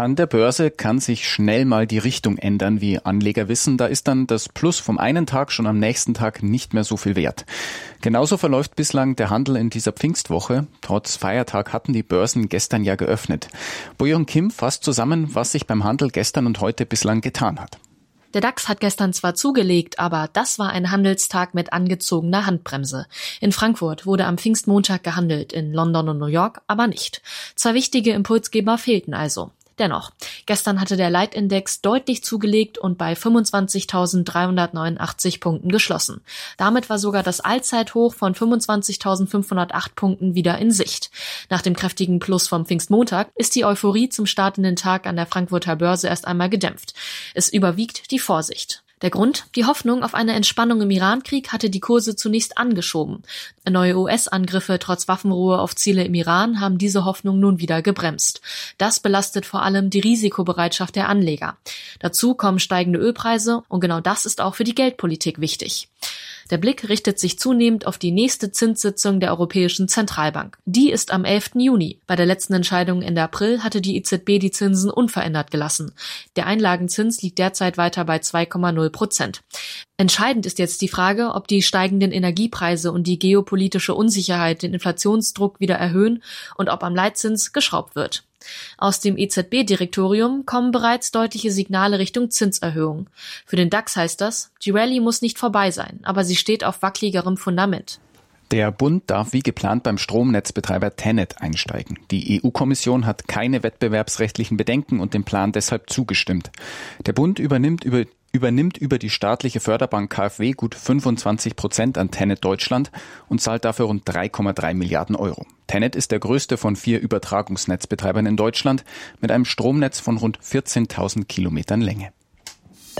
An der Börse kann sich schnell mal die Richtung ändern, wie Anleger wissen. Da ist dann das Plus vom einen Tag schon am nächsten Tag nicht mehr so viel wert. Genauso verläuft bislang der Handel in dieser Pfingstwoche. Trotz Feiertag hatten die Börsen gestern ja geöffnet. Boyon Kim fasst zusammen, was sich beim Handel gestern und heute bislang getan hat. Der DAX hat gestern zwar zugelegt, aber das war ein Handelstag mit angezogener Handbremse. In Frankfurt wurde am Pfingstmontag gehandelt, in London und New York aber nicht. Zwei wichtige Impulsgeber fehlten also. Dennoch, gestern hatte der Leitindex deutlich zugelegt und bei 25.389 Punkten geschlossen. Damit war sogar das Allzeithoch von 25.508 Punkten wieder in Sicht. Nach dem kräftigen Plus vom Pfingstmontag ist die Euphorie zum startenden Tag an der Frankfurter Börse erst einmal gedämpft. Es überwiegt die Vorsicht. Der Grund? Die Hoffnung auf eine Entspannung im Irankrieg hatte die Kurse zunächst angeschoben. Neue US-Angriffe trotz Waffenruhe auf Ziele im Iran haben diese Hoffnung nun wieder gebremst. Das belastet vor allem die Risikobereitschaft der Anleger. Dazu kommen steigende Ölpreise und genau das ist auch für die Geldpolitik wichtig. Der Blick richtet sich zunehmend auf die nächste Zinssitzung der Europäischen Zentralbank. Die ist am 11. Juni. Bei der letzten Entscheidung Ende April hatte die EZB die Zinsen unverändert gelassen. Der Einlagenzins liegt derzeit weiter bei 2,0%. Entscheidend ist jetzt die Frage, ob die steigenden Energiepreise und die geopolitische Unsicherheit den Inflationsdruck wieder erhöhen und ob am Leitzins geschraubt wird. Aus dem EZB-Direktorium kommen bereits deutliche Signale Richtung Zinserhöhung. Für den DAX heißt das, die Rallye muss nicht vorbei sein, aber sie steht auf wackeligerem Fundament. Der Bund darf wie geplant beim Stromnetzbetreiber TenneT einsteigen. Die EU-Kommission hat keine wettbewerbsrechtlichen Bedenken und dem Plan deshalb zugestimmt. Der Bund übernimmt über die staatliche Förderbank KfW gut 25% an TenneT Deutschland und zahlt dafür rund 3,3 Milliarden Euro. TenneT ist der größte von 4 Übertragungsnetzbetreibern in Deutschland mit einem Stromnetz von rund 14.000 Kilometern Länge.